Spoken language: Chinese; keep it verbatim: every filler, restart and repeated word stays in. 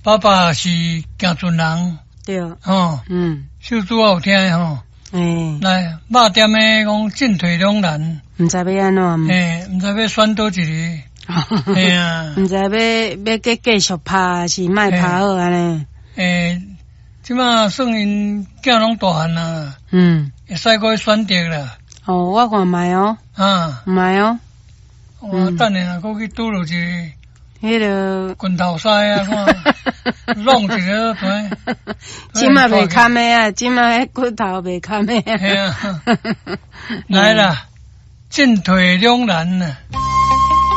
爸爸是行船人， 对， 吼， 嗯， 手拄好听诶吼。 诶， 来，肉店诶讲进退两难， 毋知要安怎， 诶，毋知要选倒一个，嘿啊， 毋知要要继继续拍是卖拍好安尼。 诶，即马算因囝拢大汉啦， 嗯， 会使过选择啦， 哦，我看卖哦， 啊， 卖哦， 我等下过去拄着一个。 迄个棍头师啊，看弄一个对， 即马袂堪的啊，即马迄骨头袂堪的啊。 嘿啊，来啦，进退两难啊。